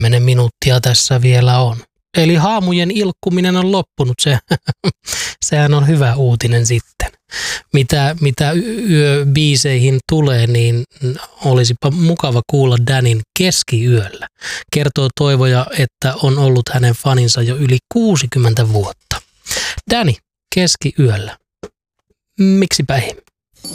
10 minuuttia tässä vielä on. Eli haamujen ilkkuminen on loppunut, sehän on hyvä uutinen sitten. Mitä yöbiiseihin tulee, niin olisipa mukava kuulla Danin Keskiyöllä. Kertoo Toivoja, että on ollut hänen faninsa jo yli 60 vuotta. Dani, Keskiyöllä. Miksipä ei?